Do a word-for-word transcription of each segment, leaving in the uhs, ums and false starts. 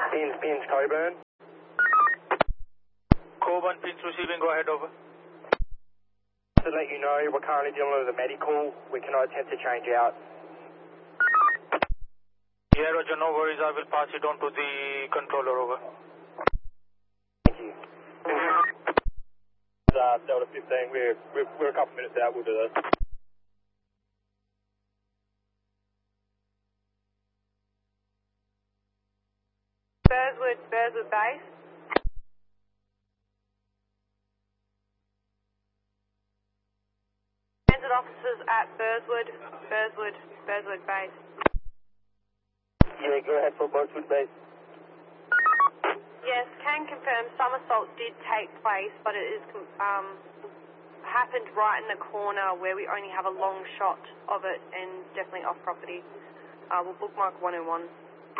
Pins, pins, Coburn. Coburn, pins receiving, go ahead, over. To let you know, we're currently dealing with a medical. We cannot attempt to change out. Yeah, Roger, no worries. I will pass it on to the controller, over. Thank you. Uh, Delta fifteen, we're, we're, we're a couple minutes out, we'll do that. Burswood, Burswood base. Transit officers at Burswood, Burswood, Burswood base. Yeah, go ahead for Burswood base. Yes, can confirm some assault did take place, but it is um, happened right in the corner where we only have a long shot of it and definitely off property. Uh, we'll bookmark one oh one.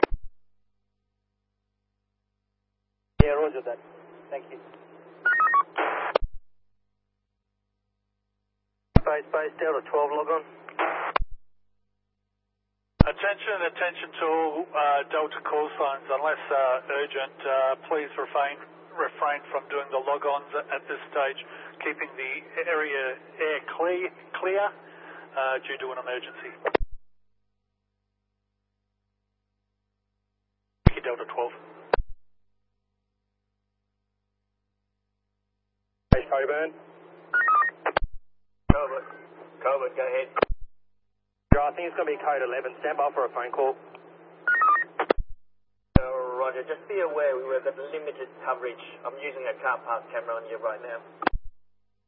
Yeah, roger that. Thank you. Base, base, Delta twelve, log on. Attention, attention to all uh, Delta call signs. Unless uh, urgent, uh, please refrain, refrain from doing the log-ons at this stage, keeping the area air clear, clear uh, due to an emergency. Thank you, Delta twelve. Base, Coburn. Coburn, Coburn, go ahead. I think it's going to be code eleven. Stand by for a phone call. Uh, Roger, just be aware we've got limited coverage. I'm using a car pass camera on you right now.